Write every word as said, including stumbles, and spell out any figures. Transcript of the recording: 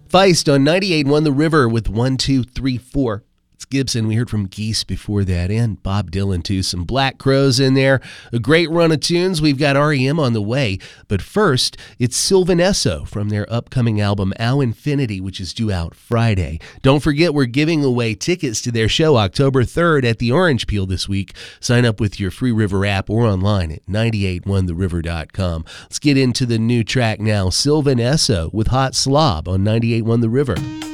Feist on ninety-eight point one The River with one, two, three, four. It's Gibson. We heard from Geese before that, and Bob Dylan too. Some Black Crowes in there. A great run of tunes. We've got R E M on the way. But first, it's Sylvan Esso from their upcoming album, Our Infinity, which is due out Friday. Don't forget, we're giving away tickets to their show October third at the Orange Peel this week. Sign up with your Free River app or online at ninety-eight one the river dot com. Let's get into the new track now. Sylvan Esso with Hot Slob on ninety-eight point one The River.